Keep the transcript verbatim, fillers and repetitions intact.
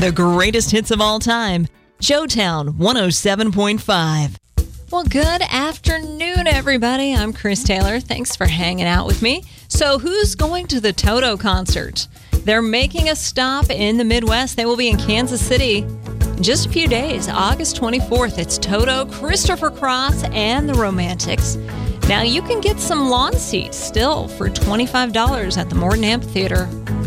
the greatest hits of all time. Showtown one oh seven point five. Well, good afternoon, everybody. I'm Chris Taylor. Thanks for hanging out with me. So who's going to the Toto concert? They're making a stop in the Midwest. They will be in Kansas City in just a few days, August twenty-fourth. It's Toto, Christopher Cross, and the Romantics. Now, you can get some lawn seats still for twenty-five dollars at the Morton Amphitheater.